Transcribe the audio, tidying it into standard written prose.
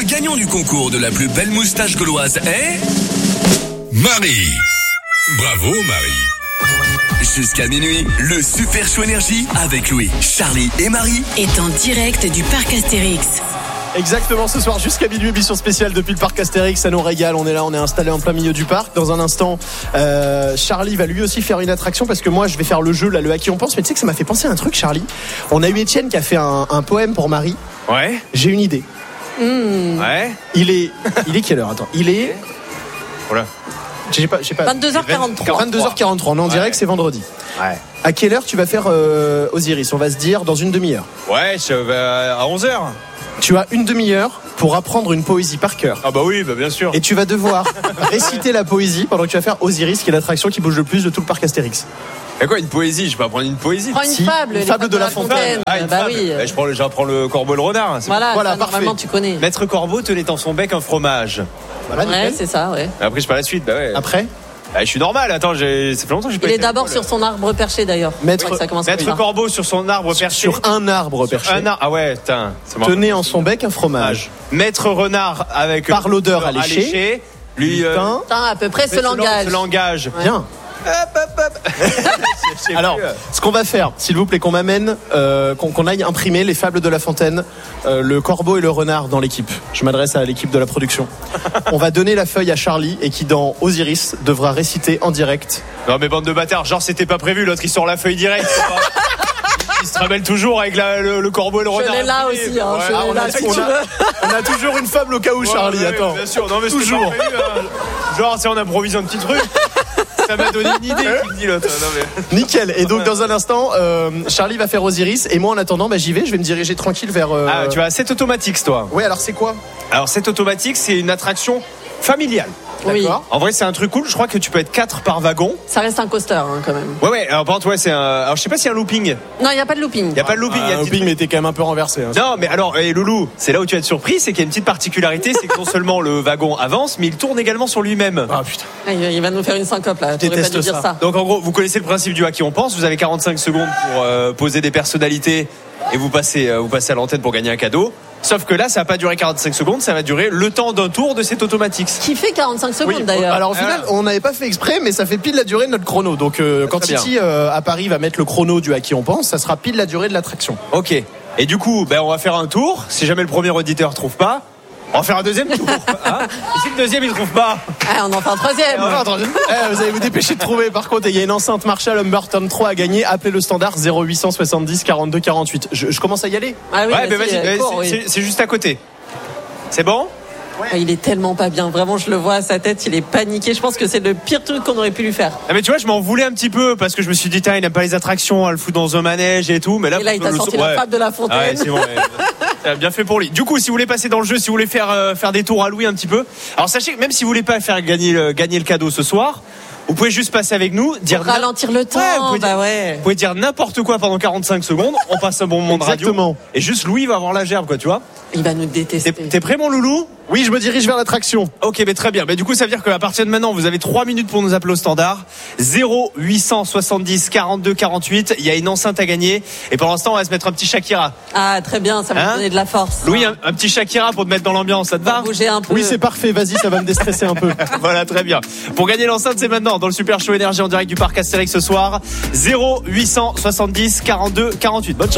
gagnant du concours de la plus belle moustache gauloise est... Marie. Bravo Marie. Jusqu'à minuit, le Super Show Énergie avec Louis, Charlie et Marie est en direct du parc Astérix. Exactement, ce soir jusqu'à minuit, émission spéciale depuis le parc Astérix, ça nous régale, on est là, on est installé en plein milieu du parc. Dans un instant, Charlie va lui aussi faire une attraction parce que moi je vais faire le jeu, là, le à qui on pense. Mais tu sais que ça m'a fait penser à un truc, Charlie. On a eu Étienne qui a fait un poème pour Marie. Ouais. J'ai une idée. Ouais. Il est quelle heure? Attends, il est... Voilà. J'ai pas 22h43. 22h43, on est en direct, c'est vendredi. Ouais. À quelle heure tu vas faire Osiris? On va se dire dans une demi-heure. Ouais, je vais à 11h. Tu as une demi-heure pour apprendre une poésie par cœur. Ah bah oui, bah bien sûr. Et tu vas devoir réciter la poésie pendant que tu vas faire Osiris, qui est l'attraction qui bouge le plus de tout le parc Astérix. Et quoi, une poésie? Je vais pas apprendre une poésie. Prends une Si, fable. une les fable fables de La Fontaine. Ah, une bah fable. oui. Bah, j'apprends le corbeau et le renard. Voilà, Voilà, ça, parfait. normalement tu connais. Maître Corbeau tenait dans son bec un fromage. Voilà, Ouais, nickel. c'est ça, ouais. Et après, je fais la suite, bah ouais. Après, Ah, je suis normal, attends, ça fait longtemps que j'ai pas Il est été à d'abord l'école. sur son arbre perché d'ailleurs. Maître- Ouais, ça commence comme Maître ça. Corbeau sur son arbre perché. sur un arbre perché, Un arbre. Ah ouais, putain. c'est marrant. tenait en son bec un fromage. Maître Renard avec. Par l'odeur alléchée. Lui. Putain. Putain, à peu près ce langage. Ce langage. Bien. Alors, ce qu'on va faire, s'il vous plaît, qu'on m'amène, qu'on aille imprimer les fables de La Fontaine, le corbeau et le renard dans l'équipe. Je m'adresse à l'équipe de la production. On va donner la feuille à Charlie et qui, dans Osiris, devra réciter en direct. Non mais bande de bâtards, genre c'était pas prévu, l'autre il sort la feuille directe. Il se ramène toujours avec le corbeau et le renard. l'ai là imprimé. aussi, hein, je l'ai on, là, a, si on tu a- veux. on a toujours une fable au cas où, Charlie. Ouais, Attends. bien sûr, non mais c'était Toujours. pas prévu, hein. Genre si on improvise un petit truc. Ça m'a donné une idée, qui me dit l'autre. Non, mais... Nickel. Et donc, dans un instant, Charlie va faire Osiris. Et moi, en attendant, j'y vais. Je vais me diriger tranquille vers. Ah, tu as 7 automatiques, toi. Ouais, alors c'est quoi? Alors 7 automatiques, c'est une attraction familiale. Oui, D'accord. En vrai, c'est un truc cool. Je crois que tu peux être 4 par wagon. ça reste un coaster hein, quand même. Ouais. Alors par contre, ouais, c'est un. Alors je sais pas s'il y a un looping. Non, il n'y a pas de looping. Il y a pas de looping. Il y a Le une petite- ping m'était quand même un peu renversé. Hein. Non, mais alors, Loulou, c'est là où tu vas être surpris, c'est qu'il y a une petite particularité, c'est que non seulement le wagon avance, mais il tourne également sur lui-même. Ah putain. Ah, il va nous faire une syncope là. T'aurais pas déteste dû dire ça. ça. Donc en gros, vous connaissez le principe du à qui on pense. Vous avez 45 secondes pour poser des personnalités et vous passez à l'antenne pour gagner un cadeau. Sauf que là, ça va pas durer 45 secondes, ça va durer le temps d'un tour de cet automatique. Qui fait 45 secondes Oui, d'ailleurs. alors au final, on n'avait pas fait exprès, mais ça fait pile la durée de notre chrono. Donc quand très Titi à Paris va mettre le chrono du à qui on pense, ça sera pile la durée de l'attraction. Ok. Et du coup, on va faire un tour. Si jamais le premier auditeur trouve pas, on va faire un deuxième tour. Hein, et si le deuxième il trouve pas, Ah, on en fait un troisième. Vous allez vous dépêcher de trouver. Par contre, il y a une enceinte Marshall Humberton 3 à gagner. Appelez le standard 0870 42 48. Je commence à y aller. Ah oui, ouais, mais vas-y, vas-y, cours, oui. c'est juste à côté. C'est bon? Ah, il est tellement pas bien. Vraiment, je le vois à sa tête, il est paniqué. Je pense que c'est le pire truc qu'on aurait pu lui faire. Ah mais tu vois, je m'en voulais un petit peu parce que je me suis dit, il n'aime pas les attractions, elle le fout dans un manège et tout. Mais là, Et là, il t'a sorti la fable de La Fontaine. Ah ouais, c'est bon. Ouais. Bien fait pour lui. Du coup, si vous voulez passer dans le jeu, si vous voulez faire des tours à Louis un petit peu, alors sachez que même si vous voulez pas faire gagner le cadeau ce soir, vous pouvez juste passer avec nous, dire Pour ralentir le temps. vous pouvez Bah dire- ouais. vous pouvez dire n'importe quoi pendant 45 secondes, on passe un bon moment de radio. Exactement. Et juste Louis va avoir la gerbe, quoi, tu vois. Il va nous détester. T'es prêt, mon loulou? Oui, je me dirige vers l'attraction. Ok, mais très bien. Mais du coup, ça veut dire qu'à partir de maintenant, vous avez 3 minutes pour nous appeler au standard. 0870 42 48. Il y a une enceinte à gagner. Et pour l'instant, on va se mettre un petit Shakira. Ah, très bien, ça va Hein me donner de la force. Louis, un petit Shakira pour te mettre dans l'ambiance. Ça te va? Bouger un peu. Oui, c'est parfait. Vas-y, ça va me déstresser un peu. Voilà, très bien. Pour gagner l'enceinte, c'est maintenant dans le Super Show Énergie en direct du parc Astérix ce soir. 0870 42 48. Bonne chance.